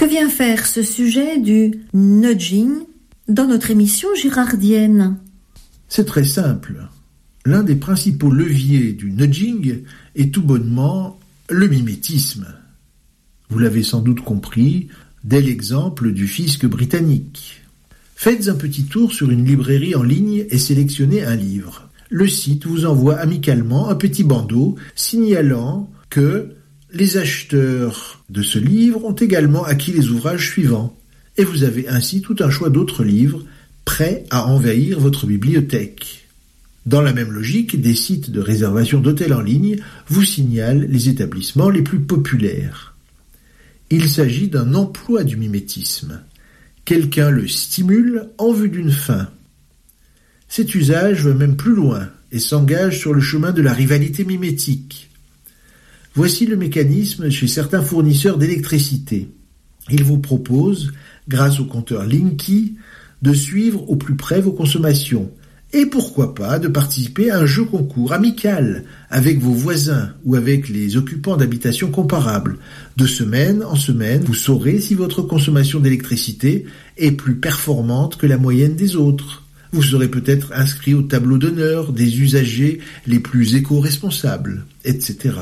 Que vient faire ce sujet du nudging dans notre émission girardienne? C'est très simple. L'un des principaux leviers du nudging est tout bonnement le mimétisme. Vous l'avez sans doute compris dès l'exemple du fisc britannique. Faites un petit tour sur une librairie en ligne et sélectionnez un livre. Le site vous envoie amicalement un petit bandeau signalant que les acheteurs de ce livre ont également acquis les ouvrages suivants. Et vous avez ainsi tout un choix d'autres livres prêts à envahir votre bibliothèque. Dans la même logique, des sites de réservation d'hôtels en ligne vous signalent les établissements les plus populaires. Il s'agit d'un emploi du mimétisme. Quelqu'un le stimule en vue d'une fin. Cet usage va même plus loin et s'engage sur le chemin de la rivalité mimétique. Voici le mécanisme chez certains fournisseurs d'électricité. Ils vous proposent, grâce au compteur Linky, de suivre au plus près vos consommations et pourquoi pas de participer à un jeu concours amical avec vos voisins ou avec les occupants d'habitations comparables. De semaine en semaine, vous saurez si votre consommation d'électricité est plus performante que la moyenne des autres. Vous serez peut-être inscrit au tableau d'honneur des usagers les plus éco-responsables, etc.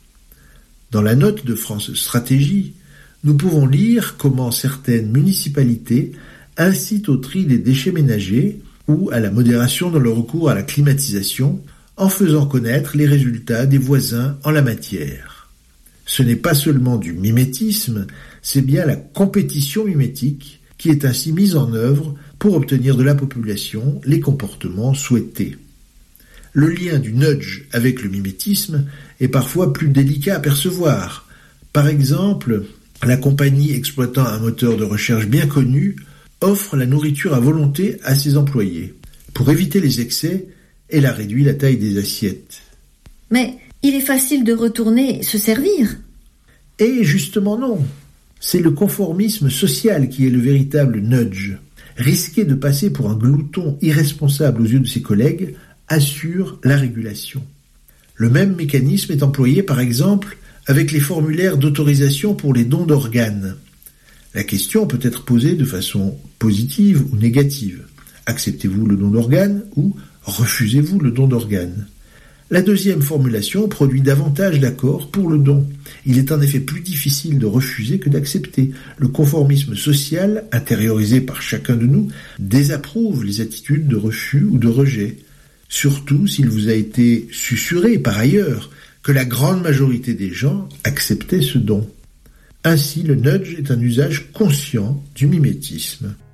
Dans la note de France Stratégie, nous pouvons lire comment certaines municipalités incitent au tri des déchets ménagers ou à la modération dans le recours à la climatisation en faisant connaître les résultats des voisins en la matière. Ce n'est pas seulement du mimétisme, c'est bien la compétition mimétique qui est ainsi mise en œuvre pour obtenir de la population les comportements souhaités. Le lien du nudge avec le mimétisme est parfois plus délicat à percevoir. Par exemple, la compagnie exploitant un moteur de recherche bien connu offre la nourriture à volonté à ses employés. Pour éviter les excès, elle a réduit la taille des assiettes. Mais il est facile de retourner se servir. Et justement non. C'est le conformisme social qui est le véritable nudge. Risquer de passer pour un glouton irresponsable aux yeux de ses collègues assure la régulation. Le même mécanisme est employé par exemple avec les formulaires d'autorisation pour les dons d'organes. La question peut être posée de façon positive ou négative. Acceptez-vous le don d'organes ou refusez-vous le don d'organes? La deuxième formulation produit davantage d'accords pour le don. Il est en effet plus difficile de refuser que d'accepter. Le conformisme social, intériorisé par chacun de nous, désapprouve les attitudes de refus ou de rejet. Surtout s'il vous a été susurré par ailleurs que la grande majorité des gens acceptaient ce don. Ainsi, le nudge est un usage conscient du mimétisme.